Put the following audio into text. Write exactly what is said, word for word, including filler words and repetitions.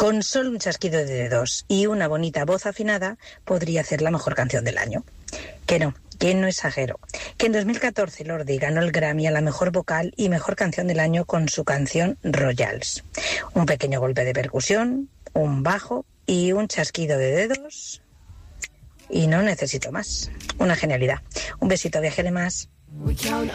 Con solo un chasquido de dedos y una bonita voz afinada, podría ser la mejor canción del año. Que no, que no exagero. Que en dos mil catorce Lordi ganó el Grammy a la mejor vocal y mejor canción del año con su canción Royals. Un pequeño golpe de percusión, un bajo y un chasquido de dedos. Y no necesito más. Una genialidad. Un besito, viajere más.